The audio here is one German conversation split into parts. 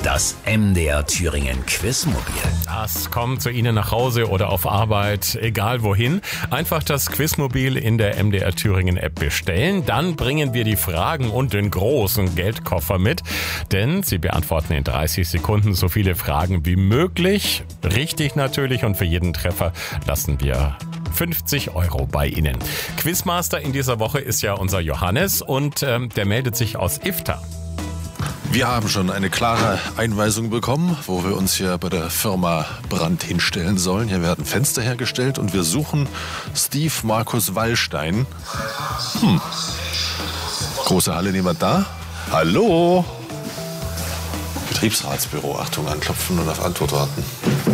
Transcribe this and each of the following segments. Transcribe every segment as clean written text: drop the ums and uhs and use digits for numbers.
Das MDR Thüringen Quizmobil. Das kommt zu Ihnen nach Hause oder auf Arbeit, egal wohin. Einfach das Quizmobil in der MDR Thüringen App bestellen. Dann bringen wir die Fragen und den großen Geldkoffer mit. Denn Sie beantworten in 30 Sekunden so viele Fragen wie möglich. Richtig natürlich, und für jeden Treffer lassen wir 50 € bei Ihnen. Quizmaster in dieser Woche ist ja unser Johannes und der meldet sich aus Ifta. Wir haben schon eine klare Einweisung bekommen, wo wir uns hier bei der Firma Brandt hinstellen sollen. Hier werden Fenster hergestellt und wir suchen Steve Markus Wallstein. Große Halle, niemand da? Hallo? Betriebsratsbüro, Achtung, anklopfen und auf Antwort warten.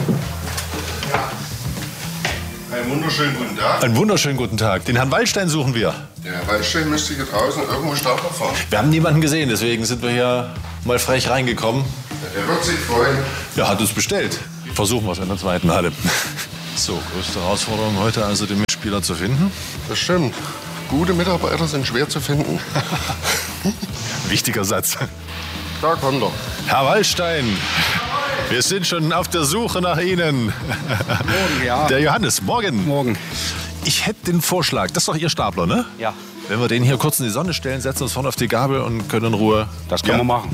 Einen wunderschönen guten Tag. Einen wunderschönen guten Tag. Den Herrn Wallstein suchen wir. Der Herr Wallstein müsste hier draußen irgendwo Stapler fahren. Wir haben niemanden gesehen, deswegen sind wir hier mal frech reingekommen. Der wird sich freuen. Ja, hat uns bestellt. Versuchen wir es in der zweiten Halle. So, größte Herausforderung heute also, den Mitspieler zu finden. Das stimmt. Gute Mitarbeiter sind schwer zu finden. Wichtiger Satz. Da kommt er. Herr Wallstein, wir sind schon auf der Suche nach Ihnen. Morgen, ja. Der Johannes, morgen. Morgen. Ich hätte den Vorschlag, das ist doch Ihr Stapler, ne? Ja. Wenn wir den hier kurz in die Sonne stellen, setzen uns vorne auf die Gabel und können in Ruhe... Das können wir machen.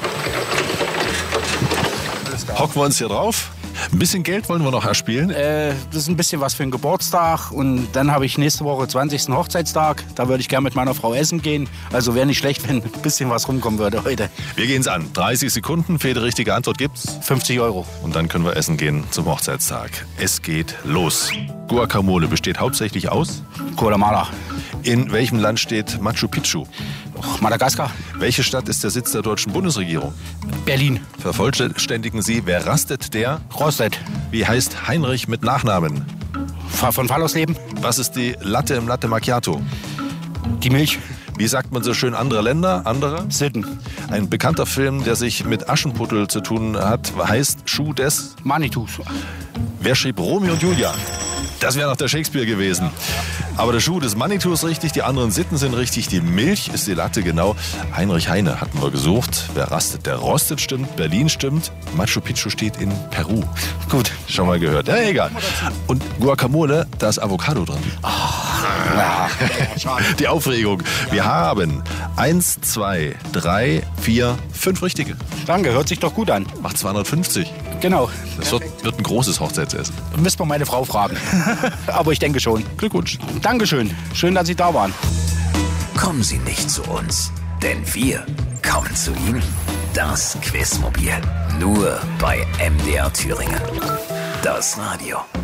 Hocken wir uns hier drauf. Ein bisschen Geld wollen wir noch erspielen. Das ist ein bisschen was für einen Geburtstag. Und dann habe ich nächste Woche 20. Hochzeitstag. Da würde ich gerne mit meiner Frau essen gehen. Also wäre nicht schlecht, wenn ein bisschen was rumkommen würde heute. Wir gehen es an. 30 Sekunden. Für jede richtige Antwort gibt's 50 €. Und dann können wir essen gehen zum Hochzeitstag. Es geht los. Guacamole besteht hauptsächlich aus? Guatemala. In welchem Land steht Machu Picchu? Madagaskar. Welche Stadt ist der Sitz der deutschen Bundesregierung? Berlin. Vervollständigen Sie, wer rastet, der? Rostet. Wie heißt Heinrich mit Nachnamen? Von Fallersleben. Was ist die Latte im Latte Macchiato? Die Milch. Wie sagt man so schön, andere Länder, andere? Sitten. Ein bekannter Film, der sich mit Aschenputtel zu tun hat, heißt Schuh des? Manitus. Wer schrieb Romeo und Julia? Das wäre noch der Shakespeare gewesen. Aber der Schuh des Manitou ist richtig, die anderen Sitten sind richtig, die Milch ist die Latte, genau. Heinrich Heine hatten wir gesucht. Wer rastet, der rostet, stimmt. Berlin stimmt. Machu Picchu steht in Peru. Gut, schon mal gehört. Ja, egal. Und Guacamole, da ist Avocado drin. Ja. Die Aufregung. Wir haben 1, 2, 3, 4, 5 richtige. Danke, hört sich doch gut an. Macht 250. Genau. Das wird ein großes Hochzeitsessen. Müssen wir meine Frau fragen. Aber ich denke schon. Glückwunsch. Dankeschön. Schön, dass Sie da waren. Kommen Sie nicht zu uns, denn wir kommen zu Ihnen. Das Quizmobil. Nur bei MDR Thüringen. Das Radio.